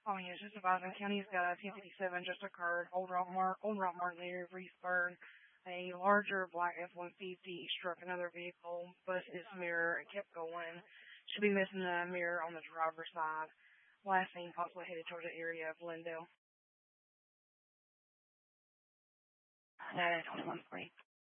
Oh yes, just about County's got a 1057 just occurred. Old Rock Mark near Reedsburg. A larger black F-150 struck another vehicle, busted its mirror, and kept going. Should be missing the mirror on the driver's side. Last seen possibly headed toward the area of Glendale. 2140.